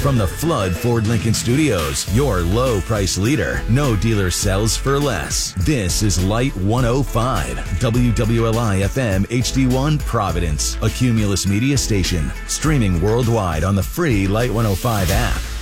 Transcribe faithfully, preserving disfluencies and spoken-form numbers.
From the Flood Ford Lincoln Studios, your low price leader. No dealer sells for less. This is Light one oh five, W W L I F M H D one Providence, a Cumulus media station, streaming worldwide on the free Light one oh five app.